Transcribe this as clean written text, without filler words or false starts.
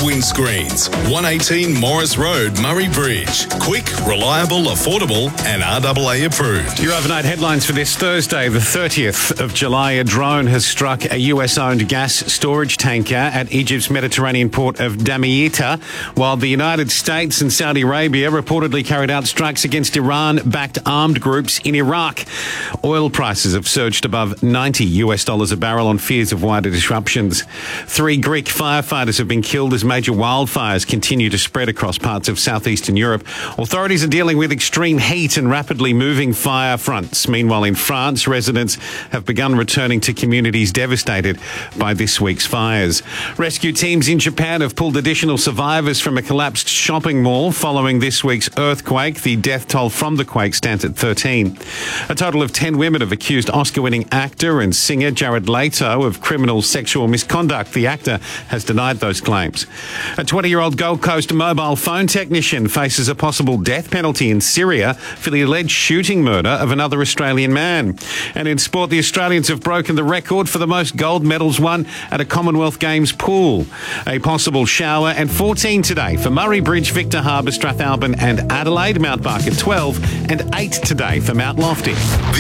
windscreens. 118 Morris Road, Murray Bridge. Quick, reliable, affordable and RAA approved. Your overnight headlines for this Thursday, the 30th of July. A drone has struck a US-owned gas storage tanker at Egypt's Mediterranean port of Damietta, while the United States and Saudi Arabia reportedly carried out strikes against Iran-backed armed groups in Iraq. Oil prices have surged above $90 a barrel on fears of wider disruptions. 3 Greek firefighters have been killed as major wildfires continue to spread across parts of southeastern Europe. Authorities are dealing with extreme heat and rapidly moving fire fronts. Meanwhile, in France, residents have begun returning to communities devastated by this week's fires. Rescue teams in Japan have pulled additional survivors from a collapsed shopping mall following this week's earthquake. The death toll from the quake stands at 13. A total of 10 women have accused Oscar-winning actor and singer Jared Leto of criminal sexual misconduct. The actor has denied those claims. A 20-year-old Gold Coast mobile phone technician faces a possible death penalty in Syria for the alleged shooting murder of another Australian man. And in sport, the Australians have broken the record for the most gold medals won at a Commonwealth Games pool. A possible shower and 14 today for Murray Bridge, Victor Harbour, Strathalbyn and Adelaide. Mount Barker 12 and 8 today for Mount Lofty.